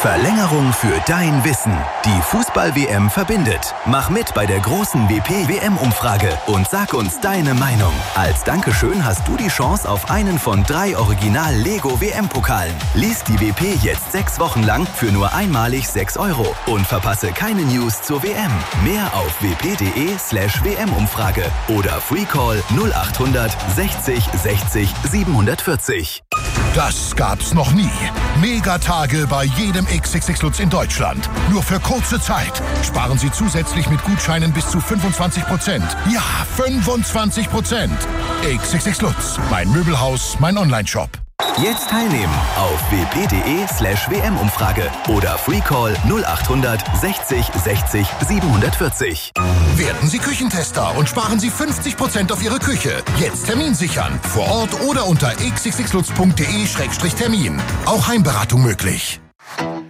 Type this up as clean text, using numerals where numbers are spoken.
Verlängerung für dein Wissen. Die Fußball-WM verbindet. Mach mit bei der großen WP-WM-Umfrage und sag uns deine Meinung. Als Dankeschön hast du die Chance auf einen von 3 Original-Lego-WM-Pokalen. Lies die WP jetzt 6 Wochen lang für nur einmalig 6 € und verpasse keine News zur WM. Mehr auf wp.de/WM-Umfrage oder Freecall 0800 60 60 740. Das gab's noch nie. Megatage bei jedem XXX Lutz in Deutschland. Nur für kurze Zeit. Sparen Sie zusätzlich mit Gutscheinen bis zu 25%. Ja, 25%. XXX Lutz. Mein Möbelhaus, mein Onlineshop. Jetzt teilnehmen auf wp.de/WM-Umfrage oder Freecall 0800 60 60 740. Werden Sie Küchentester und sparen Sie 50% auf Ihre Küche. Jetzt Termin sichern. Vor Ort oder unter xxxlutz.de/termin. Auch Heimberatung möglich.